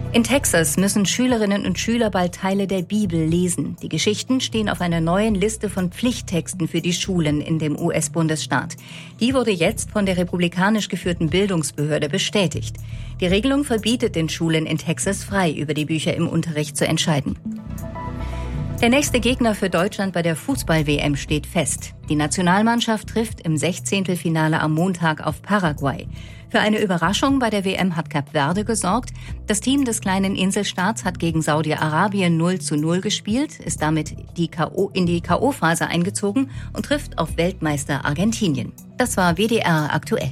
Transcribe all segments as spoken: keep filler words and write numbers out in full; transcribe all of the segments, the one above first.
In Texas müssen Schülerinnen und Schüler bald Teile der Bibel lesen. Die Geschichten stehen auf einer neuen Liste von Pflichttexten für die Schulen in dem U S-Bundesstaat. Die wurde jetzt von der republikanisch geführten Bildungsbehörde bestätigt. Die Regelung verbietet den Schulen in Texas frei, über die Bücher im Unterricht zu entscheiden. Der nächste Gegner für Deutschland bei der Fußball-W M steht fest. Die Nationalmannschaft trifft im Sechzehntelfinale am Montag auf Paraguay. Für eine Überraschung bei der W M hat Kap Verde gesorgt. Das Team des kleinen Inselstaats hat gegen Saudi-Arabien null zu null gespielt, ist damit die K O in die K O-Phase eingezogen und trifft auf Weltmeister Argentinien. Das war W D R aktuell.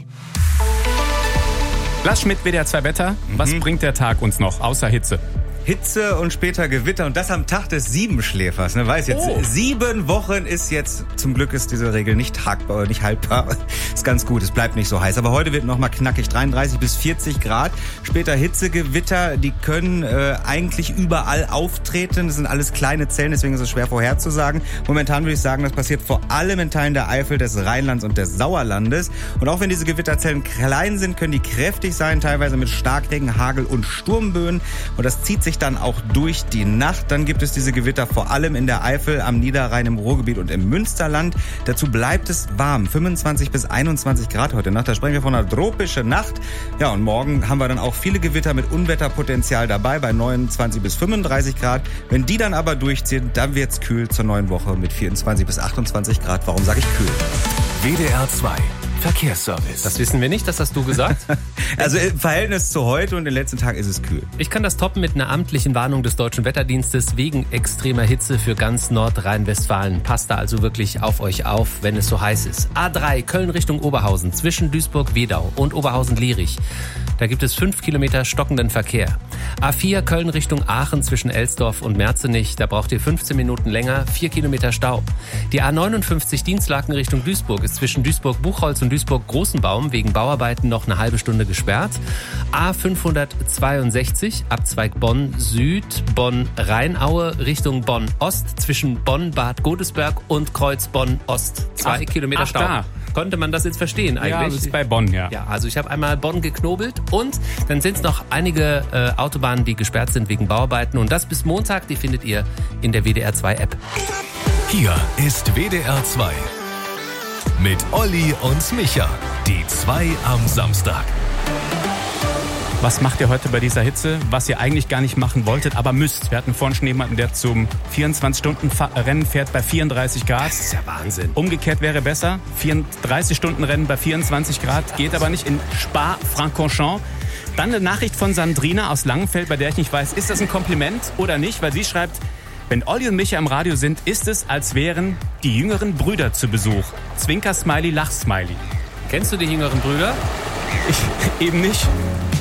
Lars Schmidt, W D R zwei Wetter. Was mhm. bringt der Tag uns noch, außer Hitze? Hitze und später Gewitter und das am Tag des Siebenschläfers. Ne, weiß jetzt, oh. sieben Wochen ist jetzt, zum Glück ist diese Regel nicht hackbar, nicht haltbar. Ist ganz gut, es bleibt nicht so heiß. Aber heute wird noch mal knackig, dreiunddreißig bis vierzig Grad. Später Hitzegewitter, die können äh, eigentlich überall auftreten. Das sind alles kleine Zellen, deswegen ist es schwer vorherzusagen. Momentan würde ich sagen, das passiert vor allem in Teilen der Eifel, des Rheinlands und des Sauerlandes. Und auch wenn diese Gewitterzellen klein sind, können die kräftig sein, teilweise mit Starkregen, Hagel und Sturmböen. Und das zieht sich dann auch durch die Nacht. Dann gibt es diese Gewitter vor allem in der Eifel, am Niederrhein, im Ruhrgebiet und im Münsterland. Dazu bleibt es warm, fünfundzwanzig bis einundzwanzig Grad heute Nacht. Da sprechen wir von einer tropischen Nacht. Ja, und morgen haben wir dann auch viele Gewitter mit Unwetterpotenzial dabei, bei neunundzwanzig bis fünfunddreißig Grad. Wenn die dann aber durchziehen, dann wird's kühl zur neuen Woche mit vierundzwanzig bis achtundzwanzig Grad. Warum sage ich kühl? W D R zwei Verkehrsservice. Das wissen wir nicht, das hast du gesagt. Also im Verhältnis zu heute und den letzten Tagen ist es kühl. Ich kann das toppen mit einer amtlichen Warnung des Deutschen Wetterdienstes wegen extremer Hitze für ganz Nordrhein-Westfalen. Passt da also wirklich auf euch auf, wenn es so heiß ist. A drei Köln Richtung Oberhausen zwischen Duisburg-Wedau und Oberhausen-Lierich. Da gibt es fünf Kilometer stockenden Verkehr. A vier Köln Richtung Aachen zwischen Elsdorf und Merzenich. Da braucht ihr fünfzehn Minuten länger, vier Kilometer Stau. Die A neunundfünfzig Dienstlaken Richtung Duisburg ist zwischen Duisburg-Buchholz und Duisburg-Großenbaum wegen Bauarbeiten noch eine halbe Stunde gesperrt. A fünfhundertzweiundsechzig Abzweig Bonn Süd, Bonn-Rheinaue Richtung Bonn-Ost zwischen Bonn-Bad Godesberg und Kreuz Bonn-Ost. Zwei ach, Kilometer ach, Stau. Da. Konnte man das jetzt verstehen eigentlich? Ja, das ist bei Bonn, ja. Ja, also ich habe einmal Bonn geknobelt und dann sind es noch einige äh, Autobahnen, die gesperrt sind wegen Bauarbeiten und das bis Montag, die findet ihr in der W D R zwei App. Hier ist W D R zwei mit Olli und Micha, die zwei am Samstag. Was macht ihr heute bei dieser Hitze, was ihr eigentlich gar nicht machen wolltet, aber müsst? Wir hatten vorhin schon jemanden, der zum vierundzwanzig-Stunden-Rennen fährt bei vierunddreißig Grad. Das ist ja Wahnsinn. Umgekehrt wäre besser. vierunddreißig-Stunden-Rennen bei vierundzwanzig Grad, geht aber nicht in Spa-Francorchamps. Dann eine Nachricht von Sandrina aus Langenfeld, bei der ich nicht weiß, ist das ein Kompliment oder nicht, weil sie schreibt, wenn Olli und Micha im Radio sind, ist es, als wären die jüngeren Brüder zu Besuch. Zwinker-Smiley, Lach-Smiley. Kennst du die jüngeren Brüder? Ich eben nicht.